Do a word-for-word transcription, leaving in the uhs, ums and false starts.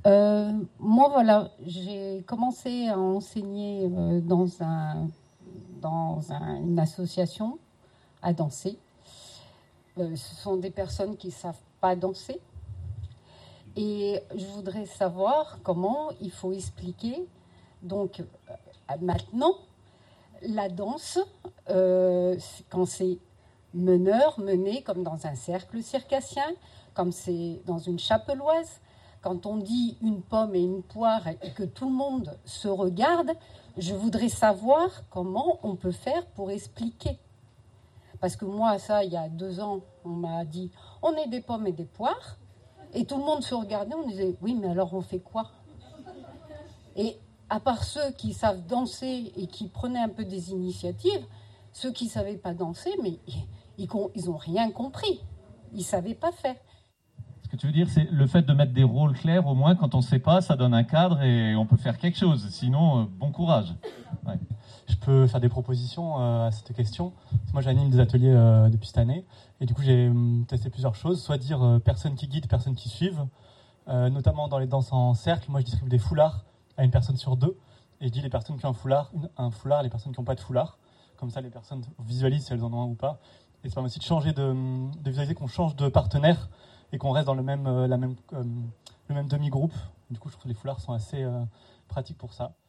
Euh, moi, voilà, j'ai commencé à enseigner euh, dans, un, dans un- une association à danser. Euh, ce sont des personnes qui ne savent pas danser. Et je voudrais savoir comment il faut expliquer. Donc, euh, maintenant, la danse, euh, quand c'est meneur, mené comme dans un cercle circassien, comme c'est dans une chapelloise, quand on dit une pomme et une poire et que tout le monde se regarde, je voudrais savoir comment on peut faire pour expliquer. Parce que moi, ça, il y a deux ans, on m'a dit, on est des pommes et des poires, et tout le monde se regardait, on disait, oui, mais alors on fait quoi? Et à part ceux qui savent danser et qui prenaient un peu des initiatives, ceux qui ne savaient pas danser, mais ils n'ont rien compris. Ils ne savaient pas faire. Ce que tu veux dire, c'est le fait de mettre des rôles clairs, au moins quand on ne sait pas, ça donne un cadre et on peut faire quelque chose. Sinon, euh, bon courage. Ouais. Je peux faire des propositions euh, à cette question. Moi, j'anime des ateliers euh, depuis cette année. Et du coup, j'ai euh, testé plusieurs choses. Soit dire euh, personne qui guide, personne qui suive. Euh, notamment dans les danses en cercle, moi, je distribue des foulards à une personne sur deux. Et je dis les personnes qui ont un foulard, une, un foulard, les personnes qui n'ont pas de foulard. Comme ça, les personnes visualisent si elles en ont un ou pas. Et ça permet aussi de changer de, de visualiser qu'on change de partenaire et qu'on reste dans le même, euh, la même, euh, le même demi-groupe. Du coup, je trouve que les foulards sont assez euh, pratiques pour ça.